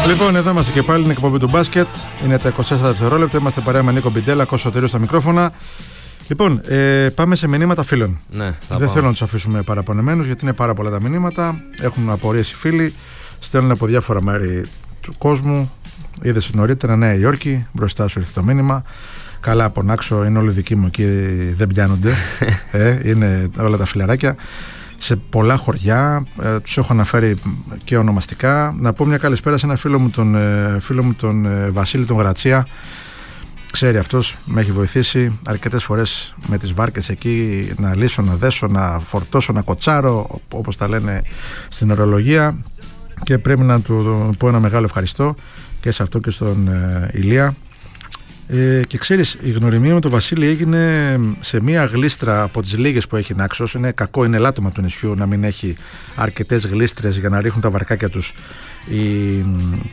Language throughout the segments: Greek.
Λοιπόν, εδώ είμαστε και πάλι, είναι εκπομπή του μπάσκετ. Είναι τα 24 δευτερόλεπτα. Είμαστε παρέα με Νίκο Μπιντέλα, Κώστο Σωτηρίου στα μικρόφωνα. Λοιπόν, πάμε σε μηνύματα φίλων. Ναι, δεν θέλω να τους αφήσουμε παραπονεμένους, γιατί είναι πάρα πολλά τα μηνύματα. Έχουν απορίες οι φίλοι. Στέλνουν από διάφορα μέρη του κόσμου. Είδες νωρίτερα Νέα Υόρκη, μπροστά σου ήρθε το μήνυμα. Καλά, από Νάξο είναι όλοι δικοί μου εκεί, δεν πιάνονται. Είναι όλα τα φιλαράκια. Σε πολλά χωριά, τους έχω αναφέρει και ονομαστικά. Να πω μια καλησπέρα σε ένα φίλο μου τον Βασίλη τον Γρατσία. Ξέρει αυτός, με έχει βοηθήσει αρκετές φορές με τις βάρκες εκεί, να λύσω, να δέσω, να φορτώσω, να κοτσάρω, όπως τα λένε στην ορολογία, και πρέπει να του πω ένα μεγάλο ευχαριστώ και σε αυτό και στον Ηλία. Και ξέρεις, η γνωριμία με τον Βασίλη έγινε σε μια γλίστρα από τις λίγες που έχει Νάξος. Είναι κακό, είναι ελάττωμα του νησιού να μην έχει αρκετές γλίστρες για να ρίχνουν τα βαρκάκια τους οι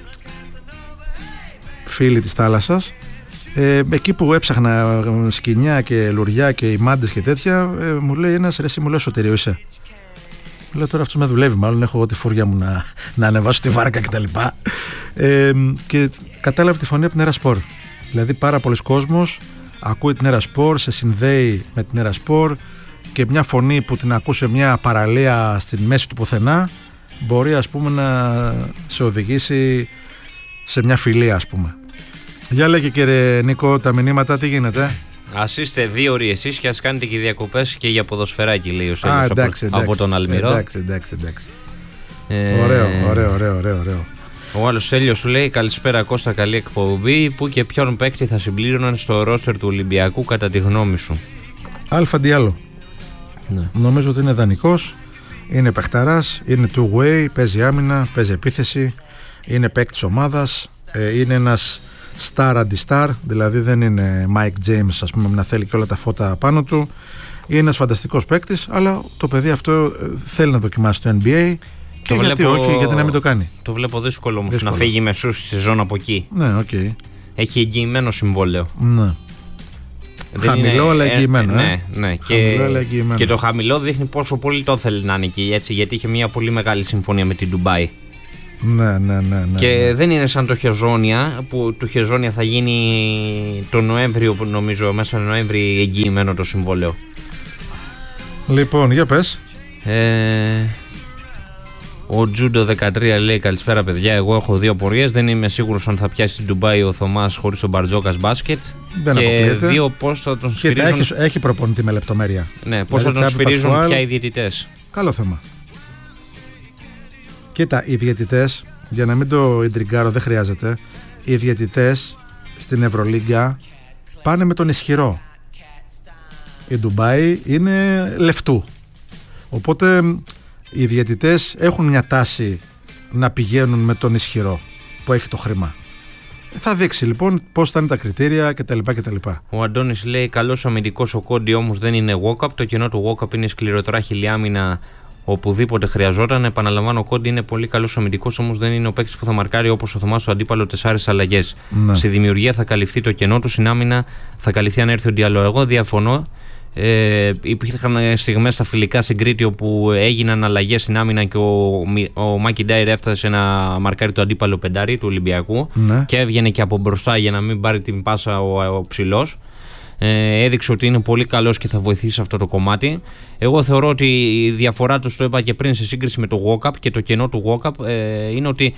φίλοι της θάλασσας. Εκεί που έψαχνα σκοινιά και λουριά και οι μάντες και τέτοια, μου λέει ένας, ρε εσύ, μου λέει, Σωτήριο είσαι? Λέω, τώρα αυτός με δουλεύει, μάλλον έχω εγώ τη φούρια μου να ανεβάσω τη βάρκα κτλ. Και κατάλαβε τη φωνή από την Ερασπορ. Δηλαδή πάρα πολλοί κόσμος ακούει την Ερασπορ, σε συνδέει με την Ερασπορ, και μια φωνή που την ακούσε μια παραλία στην μέση του πουθενά μπορεί, ας πούμε, να σε οδηγήσει σε μια φιλία, ας πούμε. Για λέγε, κύριε Νίκο, τα μηνύματα, τι γίνεται? Ας είστε δύο ώρες εσείς και ας κάνετε και διακοπές και για ποδοσφαιράκι, λέει ο Σέλιος από τον Αλμυρό. Εντάξει. Ωραίο. Ο άλλος Σέλιος σου λέει, καλησπέρα Κώστα, καλή εκπομπή. Πού και ποιον παίκτη θα συμπλήρωναν στο ρόστερ του Ολυμπιακού κατά τη γνώμη σου? Αλφα Διάλο. Ναι. Νομίζω ότι είναι δανεικός, είναι παιχταράς, είναι two way, παίζει άμυνα, παίζει επίθεση, είναι παίκτης ομάδας, είναι ένας star αντι-star, δηλαδή δεν είναι Mike James, ας πούμε, να θέλει και όλα τα φώτα πάνω του. Είναι ένας φανταστικός παίκτης, αλλά το παιδί αυτό θέλει να δοκιμάσει το NBA. Και γιατί όχι, γιατί να μην το κάνει? Το βλέπω δύσκολο όμως να φύγει μεσούς στη σεζόν από εκεί. Ναι, okay. Έχει εγγυημένο συμβόλαιο. Ναι. Χαμηλό, αλλά εγγυημένο. Ναι. Χαμηλό, αλλά εγγυημένο. Και το χαμηλό δείχνει πόσο πολύ το θέλει να είναι εκεί, έτσι, γιατί είχε μια πολύ μεγάλη συμφωνία με την Ντουμπάι. Ναι. Και δεν είναι σαν το Χεζόνια, που το Χεζόνια θα γίνει το Νοέμβριο, νομίζω, μέσα Νοέμβρη, εγγυημένο το συμβόλαιο. Λοιπόν, για πες. Ο Τζούντο 13 λέει, καλησπέρα παιδιά, εγώ έχω δύο απορίες. Δεν είμαι σίγουρος αν θα πιάσει την Ντουμπάι ο Θωμάς χωρίς τον Μπαρτζόκας μπάσκετ. Δεν αποκλείεται. Δύο, πώς θα τον σφυρίζουν. Έχει προπονητή με λεπτομέρεια. Ναι, πώς θα τον σφυρίζουν πια οι διαιτητές. Καλό θέμα. Κοίτα, οι διαιτητές, για να μην το ιντριγκάρω, δεν χρειάζεται. Οι διαιτητές στην Ευρωλίγκα πάνε με τον ισχυρό. Η Ντουμπάι είναι λεφτού. Οπότε οι διαιτητές έχουν μια τάση να πηγαίνουν με τον ισχυρό που έχει το χρήμα. Θα δείξει λοιπόν πώς θα είναι τα κριτήρια κτλ. Ο Αντώνης λέει, καλός αμυντικός ο Κόντι, όμως δεν είναι walk-up. Το κενό του walk-up είναι σκληροτράχηλη άμυνα οπουδήποτε χρειαζόταν. Επαναλαμβάνω, ο Κόντι είναι πολύ καλός αμυντικός, όμως δεν είναι ο παίκτης που θα μαρκάρει όπως ο Θωμάς στο αντίπαλο 4 αλλαγές. Ναι. Στη δημιουργία θα καλυφθεί το κενό του, στην άμυνα θα καλυφθεί αν έρθει ο Ντιάλο. Εγώ διαφωνώ. Υπήρχαν στιγμές στα φιλικά στην Κρήτη όπου έγιναν αλλαγές στην άμυνα και ο Μάκι Ντάιρ έφτασε να μαρκάρει το αντίπαλο πεντάρι του Ολυμπιακού, ναι, και έβγαινε και από μπροστά για να μην πάρει την πάσα ο ψηλός. Έδειξε ότι είναι πολύ καλός και θα βοηθήσει σε αυτό το κομμάτι. Εγώ θεωρώ ότι η διαφορά του, το είπα και πριν, σε σύγκριση με το walk-up και το κενό του walk-up, είναι ότι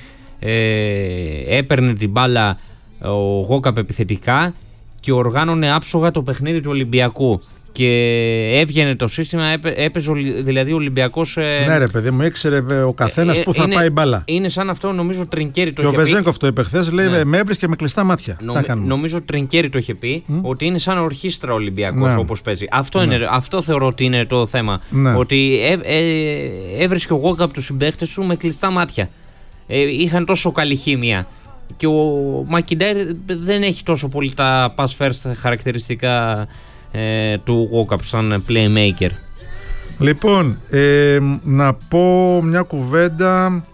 έπαιρνε την μπάλα ο walk-up επιθετικά και οργάνωνε άψογα το παιχνίδι του Ολυμπιακού. Και έβγαινε το σύστημα, έπαιζε δηλαδή ο Ολυμπιακός. Ναι, ρε παιδί μου, ήξερε ο καθένας που θα πάει μπάλα. Είναι σαν αυτό, νομίζω, Τρινκέρι το είχε πει. Και ο Βεζέγκοφ το είπε χθες, λέει, ναι, με έβρισκε με κλειστά μάτια. Νομίζω Τρινκέρι το είχε πει, ότι είναι σαν ορχήστρα ο Ολυμπιακός, ναι, όπως παίζει. Αυτό θεωρώ ότι είναι το θέμα. Ναι. Ότι έβρισκε ο walk-up τους συμπαίχτες σου με κλειστά μάτια. Είχαν τόσο καλή χήμια. Και ο Μακιντάιρ δεν έχει τόσο πολύ τα pass first χαρακτηριστικά του walk-up σαν playmaker. Λοιπόν, να πω μια κουβέντα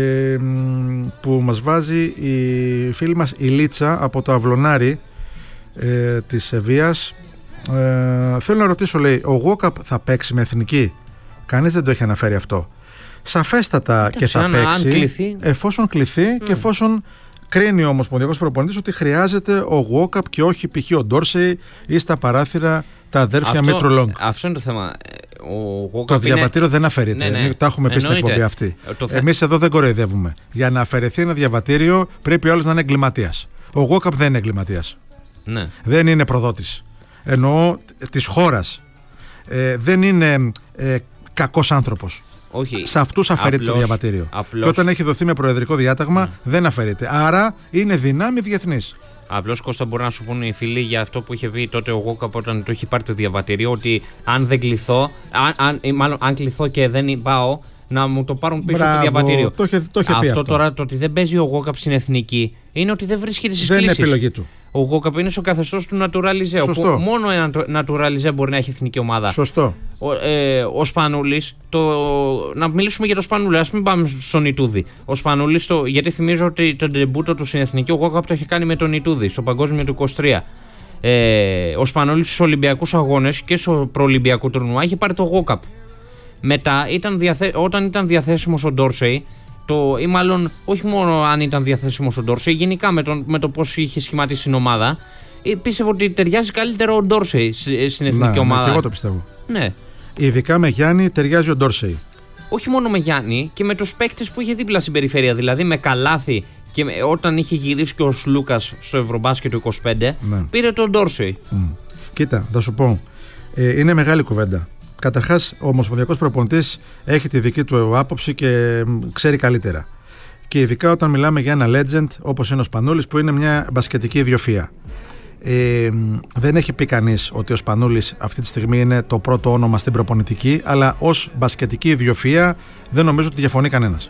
που μας βάζει η φίλη μας η Λίτσα από το Αυλωνάρι της Σεβίας. Θέλω να ρωτήσω, λέει, ο walk-up θα παίξει με εθνική? Κανείς δεν το έχει αναφέρει αυτό. Σαφέστατα και θα παίξει εφόσον κληθεί και εφόσον κρίνει ο ομοσπονδιακός προπονητής ότι χρειάζεται ο Walkup και όχι π.χ. ο Ντόρσεϊ ή στα παράθυρα τα αδέρφια Μέτρο Λόγκ. Αυτό είναι το θέμα. Το διαβατήριο δεν αφαιρείται. Ναι. Τα έχουμε πει στην εκπομπή αυτή. Εμείς εδώ δεν κοροϊδεύουμε. Για να αφαιρεθεί ένα διαβατήριο πρέπει όλος να είναι εγκληματίας. Ο Walkup δεν είναι εγκληματίας. Ναι. Δεν είναι προδότης. Εννοώ της χώρας. Δεν είναι κακός άνθρωπος. Όχι. Σε αυτούς αφαιρείται το διαβατήριο. Και όταν έχει δοθεί με προεδρικό διάταγμα δεν αφαιρείται. Άρα είναι δυνάμει διεθνής. Απλώς, Κώστα, μπορεί να σου πούνε οι φίλοι για αυτό που είχε πει τότε ο Walkup όταν το είχε πάρει το διαβατήριο, ότι αν δεν κληθώ, αν κληθώ και δεν πάω, να μου το πάρουν πίσω το διαβατήριο. Το είχε πει αυτό. Τώρα το ότι δεν παίζει ο Walkup στην εθνική είναι ότι δεν βρίσκεται στις κλήσεις. Δεν είναι επιλογή του. Ο Walkup είναι στο καθεστώς του naturalize. Μόνο ένα naturalize μπορεί να έχει εθνική ομάδα. Σωστό. Ο Σπανούλης, να μιλήσουμε για το Σπανούλη, ας μην πάμε στον Ιτούδη. Ο Σπανούλης, γιατί θυμίζω ότι το ντεμπούτο του στην εθνική, ο Walkup το είχε κάνει με τον Ιτούδη στο παγκόσμιο του 23. Ο Σπανούλης στους Ολυμπιακούς αγώνες και στο προολυμπιακό τουρνουά είχε πάρει το Walkup. Μετά, όταν ήταν διαθέσιμος ο Ντόρσεϊ, ή μάλλον όχι μόνο αν ήταν διαθέσιμος ο Ντόρσεϊ, γενικά με το πώς είχε σχηματίσει την ομάδα, πίστευα ότι ταιριάζει καλύτερο ο Ντόρσεϊ στην εθνική ομάδα. Και εγώ το πιστεύω. Ναι. Ειδικά με Γιάννη ταιριάζει ο Ντόρσεϊ. Όχι μόνο με Γιάννη, και με τους παίκτες που είχε δίπλα στην περιφέρεια. Δηλαδή με Καλάθι και όταν είχε γυρίσει και ο Σλούκας στο Ευρωμπάσκετ του 25, πήρε τον Ντόρσεϊ. Κοίτα, θα σου πω. Είναι μεγάλη κουβέντα. Καταρχάς, ο ομοσπονδιακός προπονητής έχει τη δική του άποψη και ξέρει καλύτερα. Και ειδικά όταν μιλάμε για ένα legend όπως είναι ο Σπανούλης, που είναι μια μπασκετική ιδιοφυΐα. Δεν έχει πει κανείς ότι ο Σπανούλης αυτή τη στιγμή είναι το πρώτο όνομα στην προπονητική, αλλά ως μπασκετική ιδιοφυΐα δεν νομίζω ότι διαφωνεί κανένας.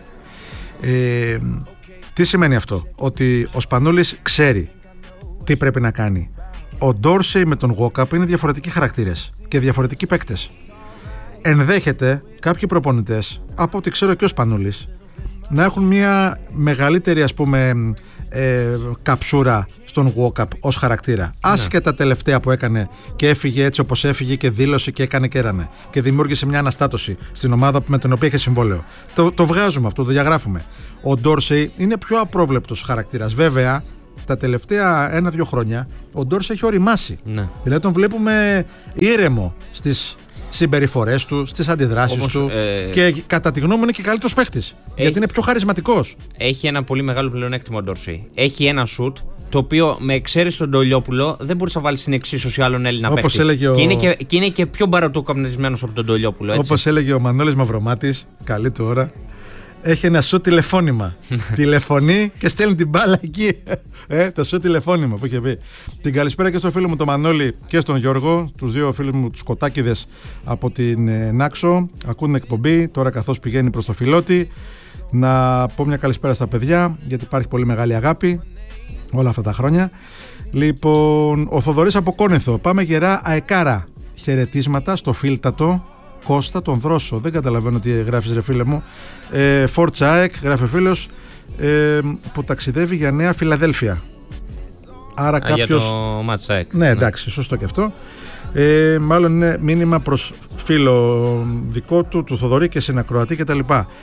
Τι σημαίνει αυτό? Ότι ο Σπανούλης ξέρει τι πρέπει να κάνει. Ο Ντόρσεϊ με τον Walkup είναι διαφορετικοί χαρακτήρες και διαφορετικοί παίκτες. Ενδέχεται κάποιοι προπονητές, από ό,τι ξέρω και ο Σπανούλης, να έχουν μια μεγαλύτερη, ας πούμε, καψούρα στον Walkup ως χαρακτήρα. Άσχετα τα τελευταία που έκανε και έφυγε έτσι όπως έφυγε και δήλωσε και έκανε και έρανε και δημιούργησε μια αναστάτωση στην ομάδα με την οποία είχε συμβόλαιο. Το βγάζουμε αυτό, το διαγράφουμε. Ο Ντόρσεϊ είναι πιο απρόβλεπτος χαρακτήρας. Βέβαια, τα τελευταία 1-2 χρόνια ο Ντόρσεϊ έχει οριμάσει. Ναι. Δηλαδή τον βλέπουμε ήρεμο στις συμπεριφορές του, στις αντιδράσεις του και κατά τη γνώμη μου είναι και καλύτερος παίχτης. Γιατί είναι πιο χαρισματικός. Έχει ένα πολύ μεγάλο πλεονέκτημα ο Ντόρσεϊ. Έχει ένα σουτ το οποίο με εξαίρεση τον Ντολιόπουλο δεν μπορείς να βάλεις στην εξίσωση άλλων Έλληνα παίχτη. Και είναι και πιο μπαρατοκαπνισμένος από τον Ντολιόπουλο. Όπως έλεγε ο Μανώλης Μαυρομάτης, καλή του ώρα, έχει ένα σου τηλεφώνημα. Τηλεφωνεί και στέλνει την μπάλα εκεί. Το σου τηλεφώνημα που είχε πει. Την καλησπέρα και στο φίλο μου τον Μανώλη και στον Γιώργο, τους δύο φίλους μου τους Κοτάκηδες από την Νάξο. Ακούν την εκπομπή τώρα καθώς πηγαίνει προς το Φιλότη. Να πω μια καλησπέρα στα παιδιά, γιατί υπάρχει πολύ μεγάλη αγάπη όλα αυτά τα χρόνια. Λοιπόν, ο Θοδωρής από Κόνεθο. Πάμε γερά αεκάρα. Χαιρετίσματα στο φίλτατο Κώστα τον Δρόσο. Δεν καταλαβαίνω τι γράφεις, ρε φίλε μου. Φόρτσα ΑΕΚ, γράφει ο φίλος, που ταξιδεύει για Νέα Φιλαδέλφια. Άρα κάποιος. Για το μάτς ΑΕΚ. Ναι, εντάξει, σωστό και αυτό. Μάλλον είναι μήνυμα προς φίλο δικό του Θοδωρή και συνακροατή κτλ.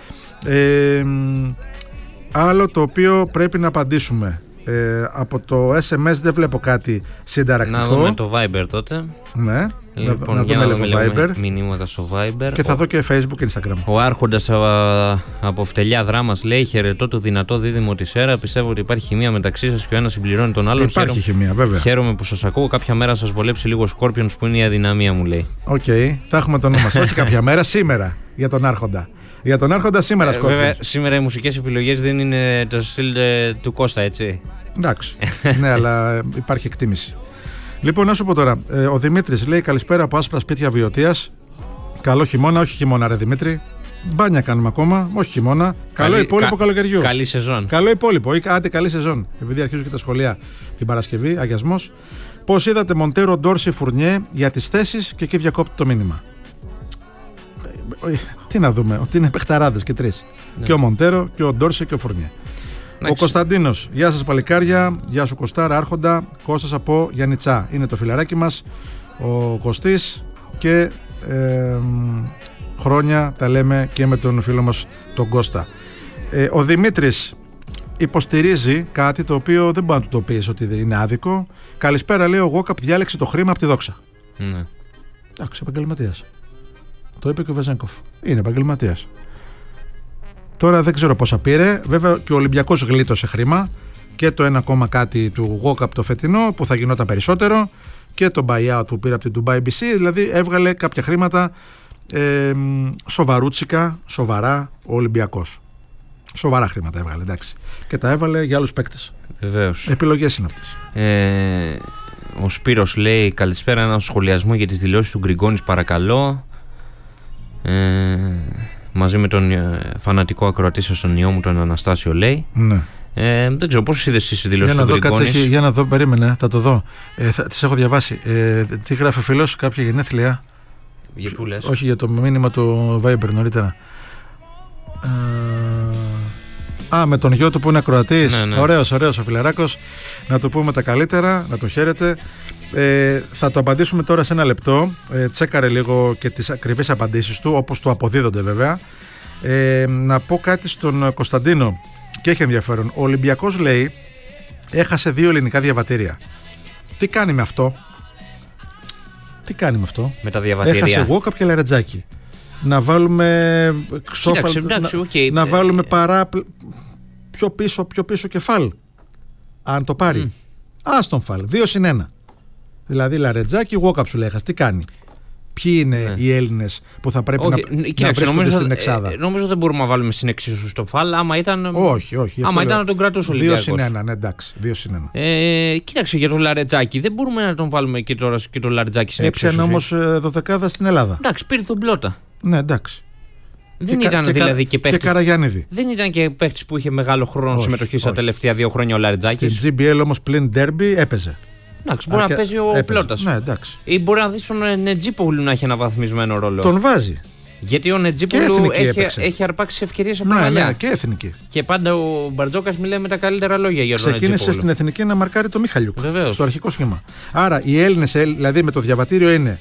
Άλλο το οποίο πρέπει να απαντήσουμε. Από το SMS δεν βλέπω κάτι συνταρακτικό. Να δούμε το Viber τότε. Ναι, λοιπόν, να δούμε λίγο Viber. Μηνύματα στο Viber. Και θα δω και Facebook και Instagram. Ο Άρχοντας από Φτελιά Δράμας λέει: χαιρετώ το δυνατό δίδυμο της ΕΡΑ. Πιστεύω ότι υπάρχει χημεία μεταξύ σας και ο ένας συμπληρώνει τον άλλον. Υπάρχει χημεία, βέβαια. Χαίρομαι που σας ακούω. Κάποια μέρα σας βολέψει λίγο Scorpions που είναι η αδυναμία μου, λέει. Οκ, θα έχουμε το νου μας. Όχι κάποια μέρα, σήμερα για τον Άρχοντα. Για τον Άρχοντα σήμερα Scorpions. Βέβαια, σήμερα οι μουσικές επιλογές δεν είναι το στυλ του Κώστα, έτσι. Εντάξει. Ναι, αλλά υπάρχει εκτίμηση. Λοιπόν, να σου πω τώρα. Ο Δημήτρης λέει: καλησπέρα από άσπρα σπίτια Βιωτίας. Καλό χειμώνα, όχι χειμώνα, ρε Δημήτρη. Μπάνια κάνουμε ακόμα, όχι χειμώνα. Καλό υπόλοιπο καλοκαιριού. Καλή σεζόν. Καλό υπόλοιπο. Άντε, καλή σεζόν. Επειδή αρχίζουν και τα σχολεία την Παρασκευή, αγιασμός. Πώς είδατε Μοντέρο, Ντόρσεϊ, Φουρνιέ για τις θέσεις και εκεί διακόπτει το μήνυμα. Τι να δούμε, ότι είναι παιχταράδες και τρεις. Ναι. Και ο Μοντέρο και ο Ντόρσεϊ και ο Φουρνιέ. Ο Κωνσταντίνος, γεια σας παλικάρια, γεια σου Κωστάρα, Άρχοντα, Κώστας από Γιαννιτσά. Είναι το φιλαράκι μας, ο Κωστής και χρόνια τα λέμε και με τον φίλο μας τον Κώστα. Ο Δημήτρης υποστηρίζει κάτι το οποίο δεν μπορεί να του το πεις ότι δεν είναι άδικο. Καλησπέρα, λέει, ο Γόκαπ διάλεξε το χρήμα από τη δόξα. Ναι. Εντάξει, επαγγελματίας. Το είπε και ο Βεζένκοφ. Είναι επαγγελματίας. Τώρα δεν ξέρω πόσα πήρε. Βέβαια και ο Ολυμπιακός γλίτωσε χρήμα. Και το 1, κάτι του Γόκαπ το φετινό που θα γινόταν περισσότερο. Και το buyout που πήρε από την Dubai BC. Δηλαδή έβγαλε κάποια χρήματα σοβαρούτσικα, σοβαρά ο Ολυμπιακός. Σοβαρά χρήματα έβγαλε, εντάξει. Και τα έβαλε για άλλους παίκτες. Βεβαίως. Επιλογές είναι αυτές. Ο Σπύρος λέει καλησπέρα, ένα σχολιασμό για τις δηλώσεις του Γκριγκόνης παρακαλώ. Μαζί με τον φανατικό ακροατή σας, τον ιό μου, τον Αναστάσιο, λέει. Ναι. Δεν ξέρω πώς είδες εσύ τις δηλώσεις του Γκριγκόνης. Για να δω, περίμενε, θα το δω. Τις έχω διαβάσει. Τι γράφει ο φίλος, κάποια γενέθλια. Για πού λες? Όχι, για το μήνυμα του Viber νωρίτερα. Με τον γιο του που είναι ακροατής. Ναι. Ωραίος ο φιλαράκος. Να του πούμε τα καλύτερα, να το χαίρετε. Θα το απαντήσουμε τώρα σε ένα λεπτό. Τσέκαρε λίγο και τις ακριβείς απαντήσεις του, όπως του αποδίδονται βέβαια. Να πω κάτι στον Κωνσταντίνο και έχει ενδιαφέρον. Ο Ολυμπιακός, λέει, έχασε 2 ελληνικά διαβατήρια. Τι κάνει με αυτό? Με τα διαβατήρια. Έχασε εγώ κάποια Λαρετζάκη. Να βάλουμε ξόφαλ, να βάλουμε πιο πίσω κεφάλ. Αν το πάρει. Άστον φαλ. 2-1. Δηλαδή Λαρετζάκη, Γόκαπ σου λέει, τι κάνει? Ποιοι είναι οι Έλληνες που θα πρέπει να βρίσκονται στην εξάδα? Νομίζω δεν μπορούμε να βάλουμε στην εξίσου στο φαλ. Άμα ήταν. Όχι. Άμα ήταν να τον κρατούσε ο Ολυμπιακός. 2-1, ναι, εντάξει. 2-1. Κοίταξε, για τον Λαρετζάκη. Δεν μπορούμε να τον βάλουμε και τώρα και τον Λαρετζάκη στην εξίσου. Έπιανε όμως 12 στην Ελλάδα. Εντάξει, πήρε τον Πλότα. Ναι, εντάξει. Δεν ήταν δηλαδή και παίχτης. Και Καραγιάννηδη. Δεν ήταν και παίχτης που είχε μεγάλο χρόνο συμμετοχή στα τελευταία 2 χρόνια ο Λαρετζάκης. Στην GBL όμως πλην Derby έπαιζε. Εντάξει, μπορεί να παίζει ο Πλότας. Ναι, εντάξει. Ή μπορεί να δει τον Νετζίπογλου να έχει αναβαθμισμένο ρόλο. Τον βάζει. Γιατί ο Νετζίπογλου έχει αρπάξει ευκαιρίες από παλιά. Ναι, και εθνική. Και πάντα ο Μπαρτζόκας μιλάει με τα καλύτερα λόγια για τον Νετζίπογλου. Ξεκίνησε στην εθνική να μαρκάρει το Μιχαλιούκ. Βεβαίως. Στο αρχικό σχήμα. Άρα οι Έλληνες, δηλαδή με το διαβατήριο είναι.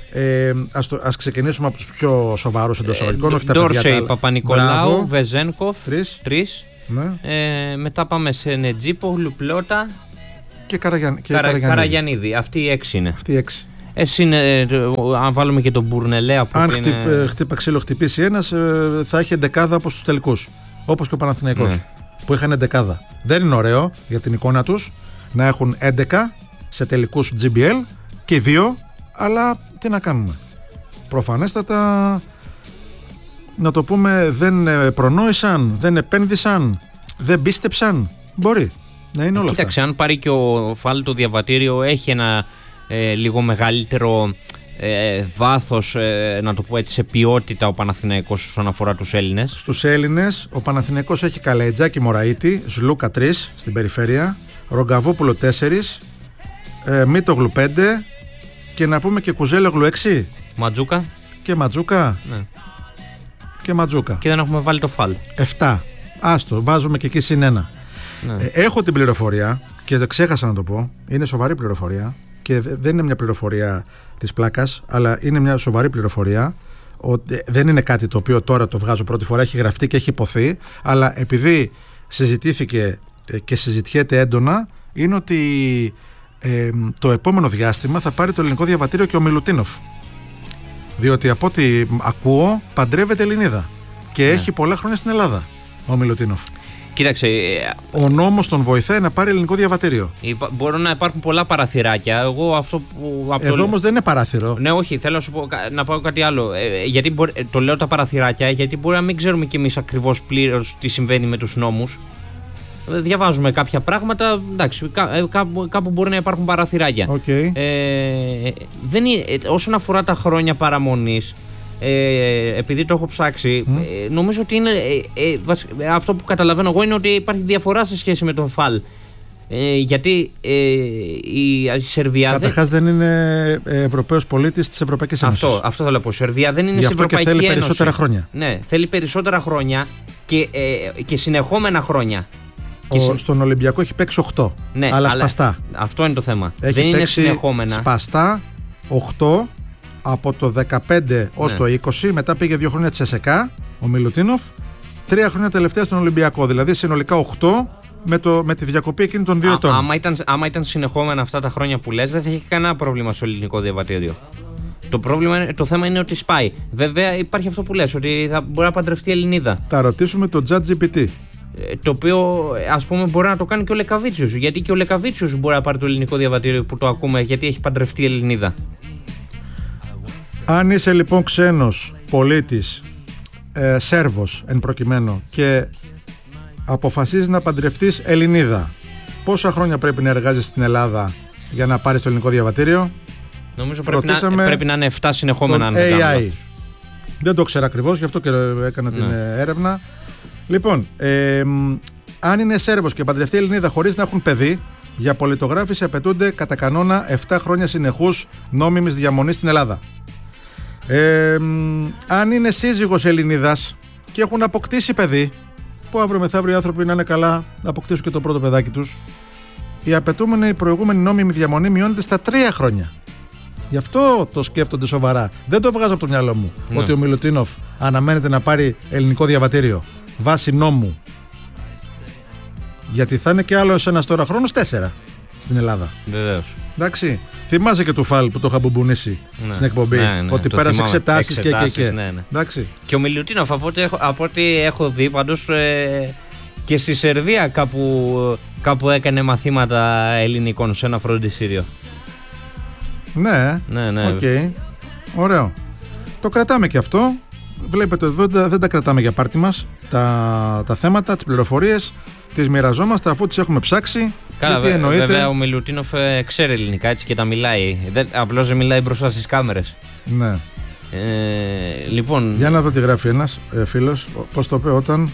Ας ξεκινήσουμε από τους πιο σοβαρούς εντός εισαγωγικών. Ντόρσεϊ, Παπα-Νικολάου, Βεζένκοφ. 3. Ναι. Μετά πάμε σε Νετζίπογλου, Πλότα και Καραγιαννίδη. Αυτοί οι 6 είναι. Εσύ αν βάλουμε και τον Μπουρνελέα που αν χτύπα ξύλο χτυπήσει ένας, θα έχει 11 όπως τους τελικούς. Όπως και ο Παναθηναϊκός, που είχαν 11. Δεν είναι ωραίο για την εικόνα τους να έχουν 11 σε τελικούς GBL και 2, αλλά τι να κάνουμε. Προφανέστατα, να το πούμε, δεν προνόησαν, δεν επένδυσαν, δεν πίστεψαν. Μπορεί να είναι όλα αυτά. Κοίταξε, αν πάρει και ο Φάλ το διαβατήριο, έχει ένα λίγο μεγαλύτερο βάθος, να το πω έτσι, σε ποιότητα ο Παναθηναϊκός όσον αφορά τους Έλληνες. Στους Έλληνες, ο Παναθηναϊκός έχει Καλαϊτζάκη Μωραΐτη, Ζλούκα 3 στην περιφέρεια, Ρογκαβόπουλο 4, Μίτογλου 5 και να πούμε και Κουζέλογλου 6. Ματζούκα. Και Ματζούκα. Ναι. Και Ματζούκα. Και δεν έχουμε βάλει το Φάλ. 7. Άστο, βάζουμε και εκεί συν 1. Ναι. Έχω την πληροφορία και δεν ξέχασα να το πω. Είναι σοβαρή πληροφορία και δεν είναι μια πληροφορία της πλάκας, αλλά είναι μια σοβαρή πληροφορία. Δεν είναι κάτι το οποίο τώρα το βγάζω πρώτη φορά, έχει γραφτεί και έχει υποθεί, αλλά επειδή συζητήθηκε και συζητιέται έντονα, είναι ότι το επόμενο διάστημα θα πάρει το ελληνικό διαβατήριο και ο Μιλουτίνοφ. Διότι από ό,τι ακούω παντρεύεται Ελληνίδα και έχει πολλά χρόνια στην Ελλάδα ο Μιλουτίνοφ. Κοίταξε, ο νόμος τον βοηθάει να πάρει ελληνικό διαβατήριο. Μπορούν να υπάρχουν πολλά παραθυράκια. Εγώ αυτό που. Εδώ όμως δεν είναι παράθυρο. Ναι, όχι, θέλω να πω κάτι άλλο. Γιατί το λέω τα παραθυράκια, γιατί μπορεί να μην ξέρουμε κι εμείς ακριβώς πλήρως τι συμβαίνει με τους νόμους. Διαβάζουμε κάποια πράγματα. Εντάξει, κάπου μπορεί να υπάρχουν παραθυράκια. Okay. Όσον αφορά τα χρόνια παραμονής, επειδή το έχω ψάξει, νομίζω ότι είναι αυτό που καταλαβαίνω εγώ είναι ότι υπάρχει διαφορά σε σχέση με τον Φαλ. Γιατί η Σερβία. Καταρχάς δεν είναι Ευρωπαίος πολίτης της Ευρωπαϊκής Ένωσης. Αυτό θέλω να πω. Η Σερβία δεν είναι στην Ευρωπαϊκή Ένωση. Γι' αυτό και θέλει Ένωση. Περισσότερα χρόνια. Ναι, θέλει περισσότερα χρόνια και συνεχόμενα χρόνια. Στον Ολυμπιακό έχει παίξει 8. Ναι, αλλά σπαστά. Αυτό είναι το θέμα. Έχει δεν είναι παίξει συνεχόμενα. Σπαστά 8 από το 15 ως το 20, μετά πήγε 2 χρόνια της ΕΣΕΚΑ, ο Μιλουτίνοφ, 3 χρόνια τελευταία στον Ολυμπιακό, δηλαδή συνολικά 8 με τη διακοπή εκείνη των 2 ετών. Άμα ήταν συνεχόμενα αυτά τα χρόνια που λες, δεν θα είχε κανένα πρόβλημα στο ελληνικό διαβατήριο. Το θέμα είναι ότι σπάει. Βέβαια υπάρχει αυτό που λες, ότι θα μπορεί να παντρευτεί Ελληνίδα. Θα ρωτήσουμε τον ChatGPT. Το οποίο ας πούμε μπορεί να το κάνει και ο Λεκαβίτσιος. Γιατί και ο Λεκαβίτσιος μπορεί να πάρει το ελληνικό διαβατήριο που το ακούμε, γιατί έχει παντρευτεί Ελληνίδα. Αν είσαι λοιπόν ξένος πολίτης, Σέρβος εν προκειμένου, και αποφασίζεις να παντρευτείς Ελληνίδα, πόσα χρόνια πρέπει να εργάζεσαι στην Ελλάδα για να πάρεις το ελληνικό διαβατήριο? Νομίζω πρέπει να είναι 7 συνεχόμενα. AI. Δεν το ξέρω ακριβώς, γι' αυτό και έκανα την έρευνα. Λοιπόν, αν είναι Σέρβος και παντρευτεί Ελληνίδα χωρίς να έχουν παιδί, για πολιτογράφηση απαιτούνται κατά κανόνα 7 χρόνια συνεχούς νόμιμης διαμονής στην Ελλάδα. Αν είναι σύζυγος Ελληνίδας και έχουν αποκτήσει παιδί, που αύριο μεθαύριο οι άνθρωποι να είναι καλά να αποκτήσουν και το πρώτο παιδάκι τους, η απαιτούμενη προηγούμενη νόμιμη διαμονή μειώνεται στα 3 χρόνια. Γι' αυτό το σκέφτονται σοβαρά. Δεν το βγάζω από το μυαλό μου ότι ο Μιλουτίνοφ αναμένεται να πάρει ελληνικό διαβατήριο βάσει νόμου. Γιατί θα είναι και άλλος ένας τώρα χρόνος 4 στην Ελλάδα. Βεβαίως. Εντάξει. Θυμάσαι και του Φαλ που το είχα μπουμπονίσει στην εκπομπή. Ότι πέρασε εξετάσεις και. Εντάξει. Και ο Μιλουτίνοφ, από ό,τι έχω δει, πάντως και στη Σερβία κάπου έκανε μαθήματα ελληνικών σε ένα φροντιστήριο. Ναι. Okay. Ωραίο. Το κρατάμε και αυτό. Βλέπετε εδώ δεν τα κρατάμε για πάρτι μας τα θέματα, τις πληροφορίες. Τις μοιραζόμαστε αφού τις έχουμε ψάξει. Καλά, βέβαια ο Μιλουτίνοφ ξέρει ελληνικά, έτσι και τα μιλάει. Απλώς δεν μιλάει μπροστά στις κάμερες. Ναι. Λοιπόν... Για να δω τι γράφει ένας φίλος. Πώς το πει όταν...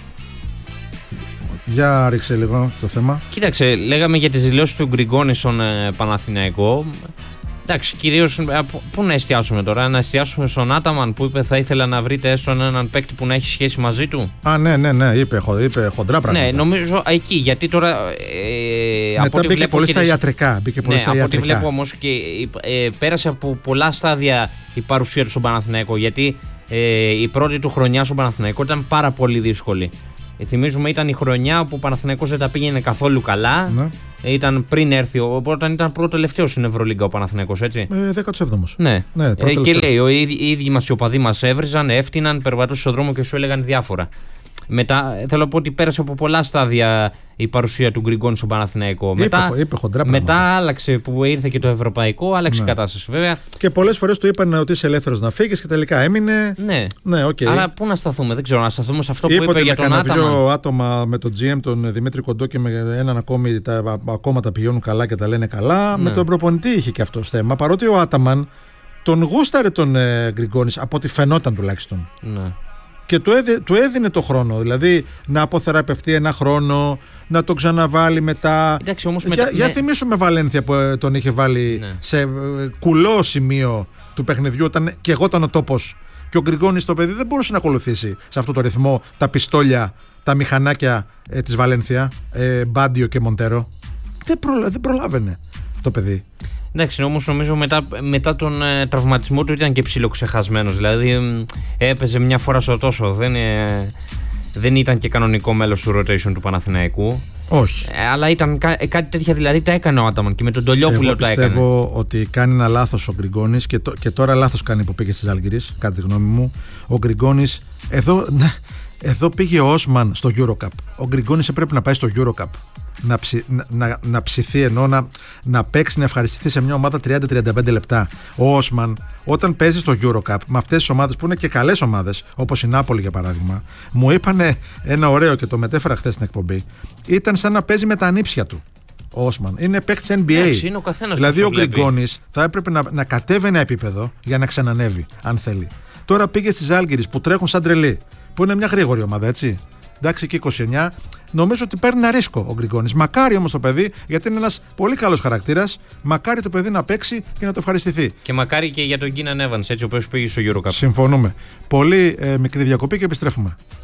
Για ρίξε λίγο το θέμα. Κοίταξε, λέγαμε για τις δηλώσεις του Γκριγκόνη στον Παναθηναϊκό. Εντάξει, κυρίως πού να εστιάσουμε τώρα? Να εστιάσουμε στον Άταμαν που είπε θα ήθελα να βρείτε έστω έναν παίκτη που να έχει σχέση μαζί του. Ναι, είπε χοντρά πράγματα. Ναι, νομίζω εκεί, γιατί τώρα. Μετά μπήκε πολύ στα ιατρικά. Από ό,τι βλέπω όμως και πέρασε από πολλά στάδια η παρουσία του στον Παναθηναϊκό. Γιατί η πρώτη του χρονιά στον Παναθηναϊκό ήταν πάρα πολύ δύσκολη. Θυμίζουμε ήταν η χρονιά που ο Παναθηναϊκός δεν τα πήγαινε καθόλου καλά. Ναι. Ήταν πριν έρθει, οπότε ήταν πρώτο τελευταίο στην Ευρωλίγκα ο Παναθηναϊκός, έτσι. 17ος. Ναι. Και λέει, οι ίδιοι μας οι οπαδοί μας έβριζαν, έφτυναν, περπατούσαν στον δρόμο και σου έλεγαν διάφορα. Μετά θέλω να πω ότι πέρασε από πολλά στάδια η παρουσία του Γκριγκόνη στον Παναθηναϊκό. Μετά άλλαξε που ήρθε και το ευρωπαϊκό, άλλαξε η κατάσταση βέβαια. Και πολλές φορές του είπαν ότι είσαι ελεύθερος να φύγεις και τελικά έμεινε. Ναι, okay. Αλλά πού να σταθούμε, δεν ξέρω, να σταθούμε σε αυτό που είπε για τον Άταμαν. Είπε ότι άτομα με τον GM, τον Δημήτρη Κοντό, και με έναν ακόμη ακόμα τα πηγαίνουν καλά και τα λένε καλά. Ναι. Με τον προπονητή είχε και αυτό θέμα. Παρότι ο Άταμαν τον γούσταρε τον Γκριγκόνη, από ό,τι φαινόταν τουλάχιστον. Ναι. Και του έδινε το χρόνο, δηλαδή να αποθεραπευτεί ένα χρόνο, να τον ξαναβάλει μετά. Εντάξει, όμως για θυμίσουμε Βαλένθια που τον είχε βάλει σε κουλό σημείο του παιχνιδιού όταν και εγώ ήταν ο τόπος. Και ο Γκριγκόνης το παιδί δεν μπορούσε να ακολουθήσει σε αυτό το ρυθμό τα πιστόλια, τα μηχανάκια της Βαλένθια, Μπάντιο και Μοντέρο. Δεν προλάβαινε το παιδί. Εντάξει, όμως νομίζω μετά τον τραυματισμό του ήταν και ψιλοξεχασμένος. Δηλαδή έπαιζε μια φορά στο τόσο. Δεν ήταν και κανονικό μέλος του rotation του Παναθηναϊκού. Όχι. Αλλά ήταν κάτι τέτοια, δηλαδή τα έκανε ο Άταμαν και με τον Τολιόπουλο τα έκανε. Εγώ πιστεύω ότι κάνει ένα λάθος ο Γκριγκόνης και τώρα λάθος κάνει που πήγε στη Ζάλγκιρις, κατά τη γνώμη μου. Ο Γκριγκόνης εδώ πήγε ο Όσμαν στο Eurocup. Ο Γκριγκόνης έπρεπε να πάει στο Eurocup. Να ψηθεί, ενώ να παίξει, να ευχαριστηθεί σε μια ομάδα 30-35 λεπτά. Ο Όσμαν, όταν παίζει στο Eurocup με αυτές τις ομάδες που είναι και καλές ομάδες, όπως η Νάπολη για παράδειγμα, μου είπανε ένα ωραίο και το μετέφερα χθες στην εκπομπή. Ήταν σαν να παίζει με τα ανήψια του. Ο Όσμαν είναι παίκτης NBA. Δηλαδή ο Γκριγκόνης θα έπρεπε να κατέβαινε επίπεδο για να ξανανεύει, αν θέλει. Τώρα πήγε στις Ζάλγκιρις που τρέχουν σαν τρελή, που είναι μια γρήγορη ομάδα, έτσι. Εντάξει, και 29. Νομίζω ότι παίρνει ένα ρίσκο ο Γκριγκόνης. Μακάρι όμως το παιδί, γιατί είναι ένας πολύ καλός χαρακτήρας, μακάρι το παιδί να παίξει και να το ευχαριστηθεί. Και μακάρι και για τον Κίναν Εύανς, έτσι, ο οποίος πήγε στο Eurocup. Συμφωνούμε. Πολύ μικρή διακοπή και επιστρέφουμε.